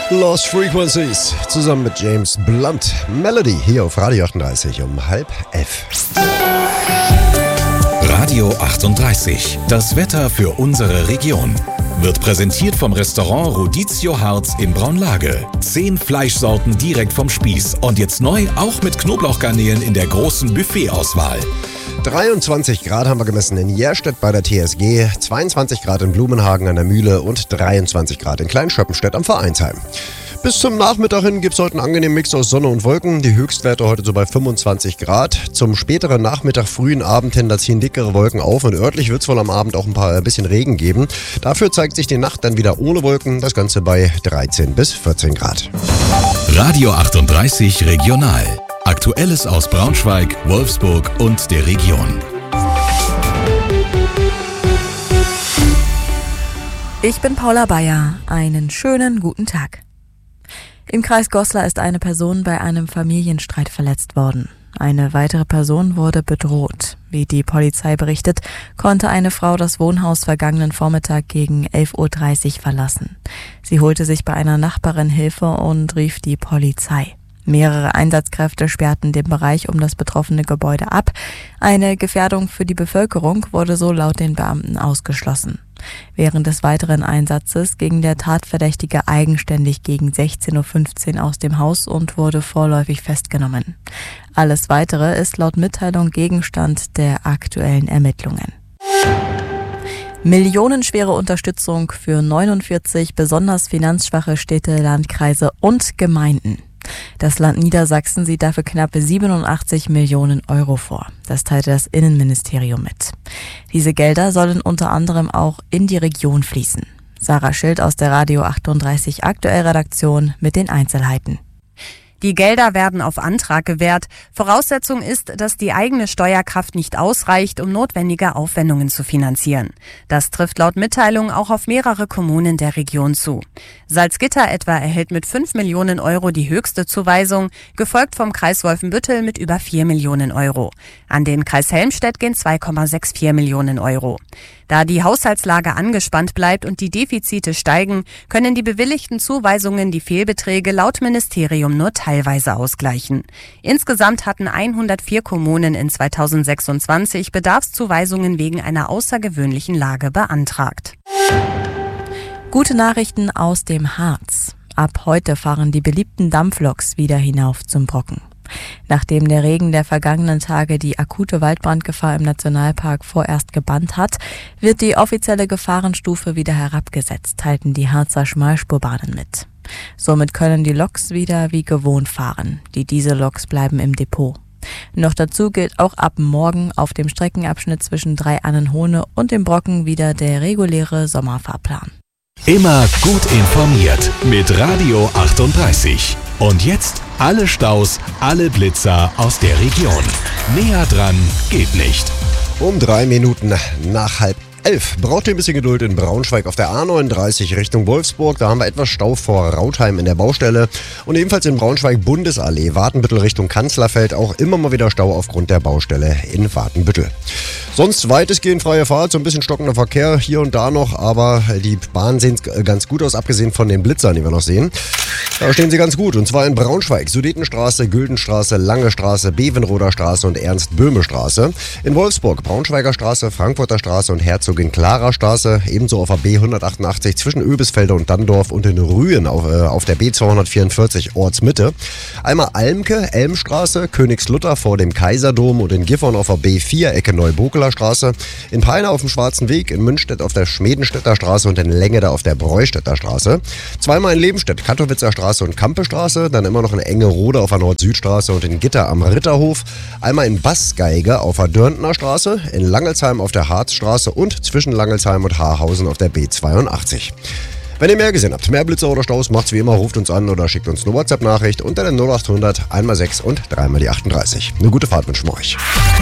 Lost Frequencies zusammen mit James Blunt. Melody hier auf Radio 38 um 10:30. Radio 38. Das Wetter für unsere Region. Wird präsentiert vom Restaurant Rodizio Harz in Braunlage. 10 Fleischsorten direkt vom Spieß. Und jetzt neu auch mit Knoblauchgarnelen in der großen Buffetauswahl. 23 Grad haben wir gemessen in Jerstedt bei der TSG, 22 Grad in Blumenhagen an der Mühle und 23 Grad in Kleinschöppenstedt am Vereinsheim. Bis zum Nachmittag hin gibt es heute einen angenehmen Mix aus Sonne und Wolken. Die Höchstwerte heute so bei 25 Grad. Zum späteren Nachmittag, frühen Abend hin, da ziehen dickere Wolken auf und örtlich wird es wohl am Abend auch ein bisschen Regen geben. Dafür zeigt sich die Nacht dann wieder ohne Wolken, das Ganze bei 13 bis 14 Grad. Radio 38 Regional. Aktuelles aus Braunschweig, Wolfsburg und der Region. Ich bin Paula Bayer. Einen schönen guten Tag. Im Kreis Goslar ist eine Person bei einem Familienstreit verletzt worden. Eine weitere Person wurde bedroht. Wie die Polizei berichtet, konnte eine Frau das Wohnhaus vergangenen Vormittag gegen 11:30 Uhr verlassen. Sie holte sich bei einer Nachbarin Hilfe und rief die Polizei. Mehrere Einsatzkräfte sperrten den Bereich um das betroffene Gebäude ab. Eine Gefährdung für die Bevölkerung wurde so laut den Beamten ausgeschlossen. Während des weiteren Einsatzes ging der Tatverdächtige eigenständig gegen 16:15 Uhr aus dem Haus und wurde vorläufig festgenommen. Alles Weitere ist laut Mitteilung Gegenstand der aktuellen Ermittlungen. Millionenschwere Unterstützung für 49 besonders finanzschwache Städte, Landkreise und Gemeinden. Das Land Niedersachsen sieht dafür knapp 87 Millionen Euro vor. Das teilte das Innenministerium mit. Diese Gelder sollen unter anderem auch in die Region fließen. Sarah Schild aus der Radio 38 Aktuell-Redaktion mit den Einzelheiten. Die Gelder werden auf Antrag gewährt. Voraussetzung ist, dass die eigene Steuerkraft nicht ausreicht, um notwendige Aufwendungen zu finanzieren. Das trifft laut Mitteilung auch auf mehrere Kommunen der Region zu. Salzgitter etwa erhält mit 5 Millionen Euro die höchste Zuweisung, gefolgt vom Kreis Wolfenbüttel mit über 4 Millionen Euro. An den Kreis Helmstedt gehen 2,64 Millionen Euro. Da die Haushaltslage angespannt bleibt und die Defizite steigen, können die bewilligten Zuweisungen die Fehlbeträge laut Ministerium nur teilweise ausgleichen. Insgesamt hatten 104 Kommunen in 2026 Bedarfszuweisungen wegen einer außergewöhnlichen Lage beantragt. Gute Nachrichten aus dem Harz. Ab heute fahren die beliebten Dampfloks wieder hinauf zum Brocken. Nachdem der Regen der vergangenen Tage die akute Waldbrandgefahr im Nationalpark vorerst gebannt hat, wird die offizielle Gefahrenstufe wieder herabgesetzt, teilten die Harzer Schmalspurbahnen mit. Somit können die Loks wieder wie gewohnt fahren. Die Dieselloks bleiben im Depot. Noch dazu gilt auch ab morgen auf dem Streckenabschnitt zwischen Drei-Annenhohne und dem Brocken wieder der reguläre Sommerfahrplan. Immer gut informiert mit Radio 38. Und jetzt alle Staus, alle Blitzer aus der Region. Näher dran geht nicht. Um 3 Minuten nach 10:30 braucht ihr ein bisschen Geduld in Braunschweig auf der A39 Richtung Wolfsburg. Da haben wir etwas Stau vor Rautheim in der Baustelle. Und ebenfalls in Braunschweig Bundesallee, Watenbüttel Richtung Kanzlerfeld. Auch immer mal wieder Stau aufgrund der Baustelle in Watenbüttel. Sonst weitestgehend freie Fahrt, so ein bisschen stockender Verkehr hier und da noch. Aber die Bahnen sehen ganz gut aus, abgesehen von den Blitzern, die wir noch sehen. Da stehen sie ganz gut. Und zwar in Braunschweig, Sudetenstraße, Güldenstraße, Lange Straße, Bevenroder Straße und Ernst-Böhme-Straße. In Wolfsburg Braunschweiger Straße, Frankfurter Straße und Herzogin-Clara-Straße. Ebenso auf der B188 zwischen Öbisfelde und Danndorf und in Rühen auf der B244 Ortsmitte. Einmal Almke, Elmstraße, Königslutter vor dem Kaiserdom und in Gifhorn auf der B4 Ecke Neubokeler Straße. In Peine auf dem Schwarzen Weg, in Münstedt auf der Schmedenstädter Straße und in Lengede auf der Breustädter Straße. Zweimal in Lebenstedt, Kattowitzer Straße und Kampestraße. Dann immer noch in Engerode auf der Nord-Süd-Straße und in Gitter am Ritterhof. Einmal in Bassgeige auf der Dörntner Straße, in Langelsheim auf der Harzstraße und zwischen Langelsheim und Haarhausen auf der B82. Wenn ihr mehr gesehen habt, mehr Blitzer oder Staus, macht's wie immer, ruft uns an oder schickt uns eine WhatsApp-Nachricht unter der 0800 1x6 und 3x38. Eine gute Fahrt wünschen wir euch.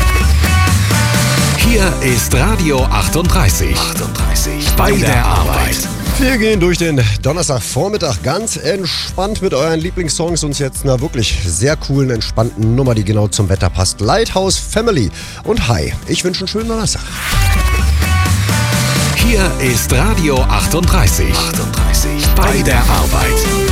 Hier ist Radio 38. Bei der Arbeit. Wir gehen durch den Donnerstagvormittag ganz entspannt mit euren Lieblingssongs und jetzt einer wirklich sehr coolen, entspannten Nummer, die genau zum Wetter passt. Lighthouse Family und hi, ich wünsche einen schönen Donnerstag. Hier ist Radio 38. Bei der Arbeit.